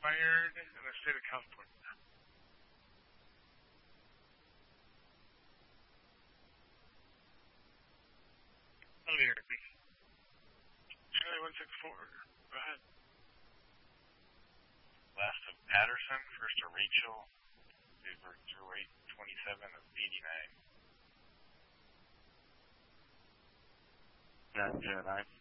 expired in the state of California. Clearly. Charlie 164. Go ahead. Last of Patterson, first of Rachel, date birth 08/27 of 89. Got Jedi.